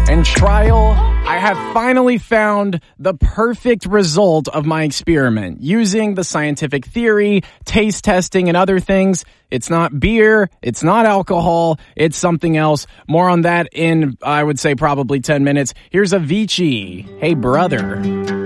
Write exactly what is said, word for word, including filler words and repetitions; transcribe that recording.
and trial, I have finally found the perfect result of my experiment. Using the scientific theory, taste testing, and other things, it's not beer, it's not alcohol, it's something else. More on that in, I would say, probably ten minutes. Here's Avicii. Hey, brother.